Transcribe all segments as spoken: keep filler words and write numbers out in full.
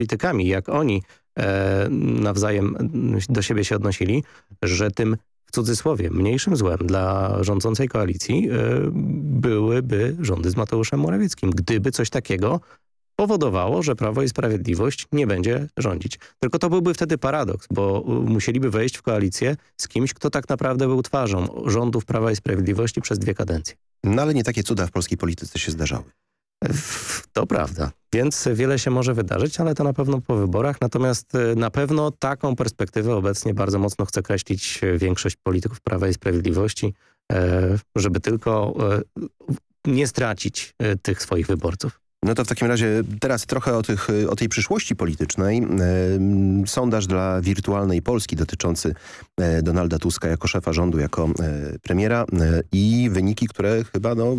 politykami, jak oni e, nawzajem do siebie się odnosili, że tym w cudzysłowie mniejszym złem dla rządzącej koalicji e, byłyby rządy z Mateuszem Morawieckim, gdyby coś takiego powodowało, że Prawo i Sprawiedliwość nie będzie rządzić. Tylko to byłby wtedy paradoks, bo musieliby wejść w koalicję z kimś, kto tak naprawdę był twarzą rządów Prawa i Sprawiedliwości przez dwie kadencje. No ale nie takie cuda w polskiej polityce się zdarzały. To prawda. Więc wiele się może wydarzyć, ale to na pewno po wyborach. Natomiast na pewno taką perspektywę obecnie bardzo mocno chce kreślić większość polityków Prawa i Sprawiedliwości, żeby tylko nie stracić tych swoich wyborców. No to w takim razie teraz trochę o, tych, o tej przyszłości politycznej. E, sondaż dla Wirtualnej Polski dotyczący e, Donalda Tuska jako szefa rządu, jako e, premiera e, i wyniki, które chyba no,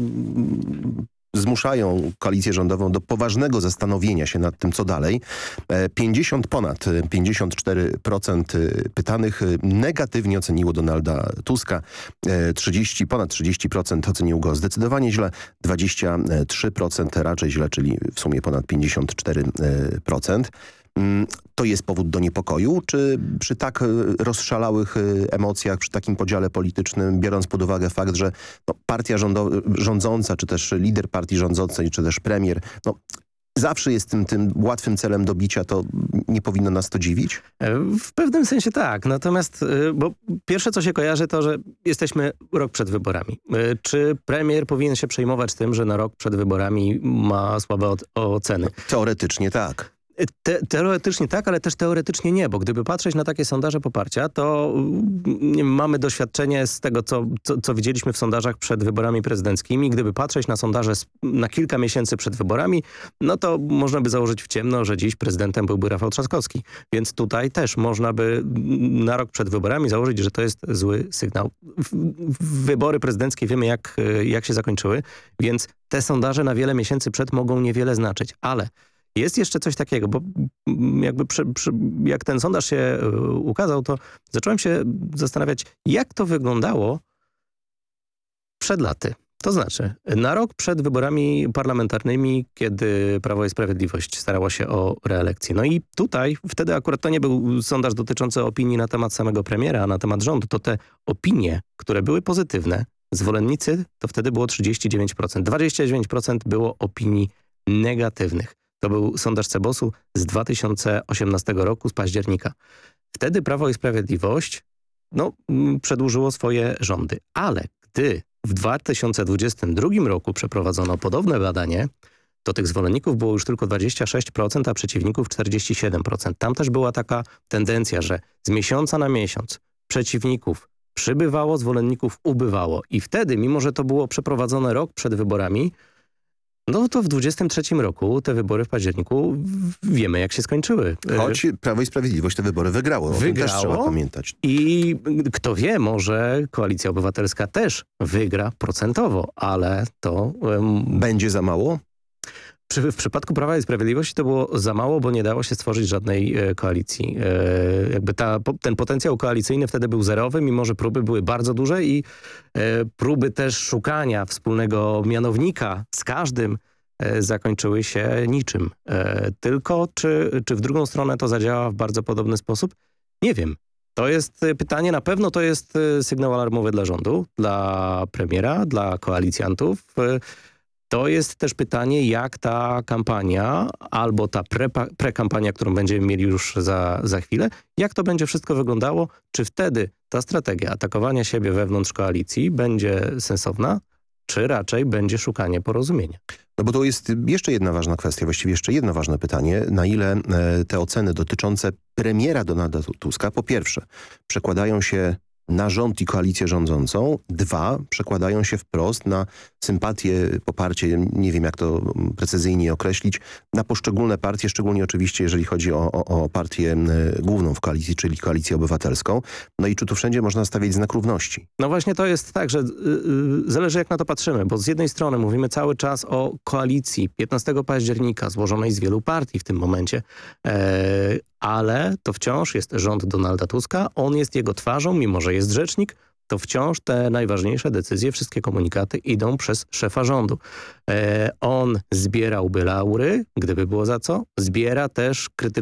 zmuszają koalicję rządową do poważnego zastanowienia się nad tym, co dalej. pięćdziesiąt ponad pięćdziesiąt cztery procent pytanych negatywnie oceniło Donalda Tuska. trzydzieści, ponad trzydzieści procent ocenił go zdecydowanie źle. dwadzieścia trzy procent raczej źle, czyli w sumie ponad pięćdziesiąt cztery procent. To jest powód do niepokoju? Czy przy tak rozszalałych emocjach, przy takim podziale politycznym, biorąc pod uwagę fakt, że no, partia rządząca, czy też lider partii rządzącej, czy też premier, no, zawsze jest tym, tym łatwym celem do bicia, to nie powinno nas to dziwić? W pewnym sensie tak. Natomiast, bo pierwsze co się kojarzy to, że jesteśmy rok przed wyborami. Czy premier powinien się przejmować tym, że na rok przed wyborami ma słabe oceny? Teoretycznie tak. Te, teoretycznie tak, ale też teoretycznie nie, bo gdyby patrzeć na takie sondaże poparcia, to nie, mamy doświadczenie z tego, co, co, co widzieliśmy w sondażach przed wyborami prezydenckimi. Gdyby patrzeć na sondaże na kilka miesięcy przed wyborami, no to można by założyć w ciemno, że dziś prezydentem byłby Rafał Trzaskowski. Więc tutaj też można by na rok przed wyborami założyć, że to jest zły sygnał. Wybory prezydenckie wiemy, jak, jak się zakończyły, więc te sondaże na wiele miesięcy przed mogą niewiele znaczyć, ale jest jeszcze coś takiego, bo jakby przy, przy, jak ten sondaż się ukazał, to zacząłem się zastanawiać, jak to wyglądało przed laty. To znaczy, na rok przed wyborami parlamentarnymi, kiedy Prawo i Sprawiedliwość starało się o reelekcję. No i tutaj, wtedy akurat to nie był sondaż dotyczący opinii na temat samego premiera, a na temat rządu. To te opinie, które były pozytywne, zwolennicy, to wtedy było trzydzieści dziewięć procent. dwadzieścia dziewięć procent było opinii negatywnych. To był sondaż Cebosu z dwa tysiące osiemnastego roku, z października. Wtedy Prawo i Sprawiedliwość no, przedłużyło swoje rządy. Ale gdy w dwa tysiące dwudziestym drugim roku przeprowadzono podobne badanie, to tych zwolenników było już tylko dwadzieścia sześć procent, a przeciwników czterdzieści siedem procent. Tam też była taka tendencja, że z miesiąca na miesiąc przeciwników przybywało, zwolenników ubywało. I wtedy, mimo że to było przeprowadzone rok przed wyborami, no to w dwudziestym trzecim roku te wybory w październiku wiemy, jak się skończyły. Choć Prawo i Sprawiedliwość te wybory wygrało. O wygrało tym też trzeba pamiętać. I kto wie, może Koalicja Obywatelska też wygra procentowo, ale to... Um, Będzie za mało? Przy, w przypadku Prawa i Sprawiedliwości to było za mało, bo nie dało się stworzyć żadnej e, koalicji. E, jakby ta, po, ten potencjał koalicyjny wtedy był zerowy, mimo że próby były bardzo duże i e, próby też szukania wspólnego mianownika z każdym e, zakończyły się niczym. E, tylko czy, czy w drugą stronę to zadziała w bardzo podobny sposób? Nie wiem. To jest pytanie, na pewno to jest sygnał alarmowy dla rządu, dla premiera, dla koalicjantów. E, To jest też pytanie, jak ta kampania albo ta pre, prekampania, którą będziemy mieli już za, za chwilę, jak to będzie wszystko wyglądało, czy wtedy ta strategia atakowania siebie wewnątrz koalicji będzie sensowna, czy raczej będzie szukanie porozumienia. No bo to jest jeszcze jedna ważna kwestia, właściwie jeszcze jedno ważne pytanie, na ile te oceny dotyczące premiera Donalda Tuska, po pierwsze, przekładają się na rząd i koalicję rządzącą. Dwa, przekładają się wprost na sympatię, poparcie, nie wiem jak to precyzyjnie określić, na poszczególne partie, szczególnie oczywiście jeżeli chodzi o, o, o partię główną w koalicji, czyli Koalicję Obywatelską. No i czy tu wszędzie można stawiać znak równości? No właśnie to jest tak, że yy, zależy jak na to patrzymy, bo z jednej strony mówimy cały czas o koalicji piętnastego października złożonej z wielu partii w tym momencie, yy, ale to wciąż jest rząd Donalda Tuska, on jest jego twarzą, mimo że jest rzecznik, to wciąż te najważniejsze decyzje, wszystkie komunikaty idą przez szefa rządu. E, on zbierałby laury, gdyby było za co, zbiera też krytyczne